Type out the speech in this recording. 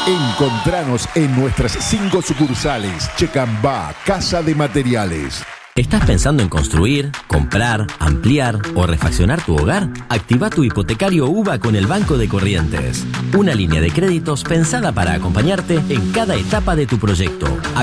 Encontranos en nuestras 5 sucursales. Checambá, Casa de Materiales. ¿Estás pensando en construir, comprar, ampliar o refaccionar tu hogar? Activa tu hipotecario UVA con el Banco de Corrientes. Una línea de créditos pensada para acompañarte en cada etapa de tu proyecto.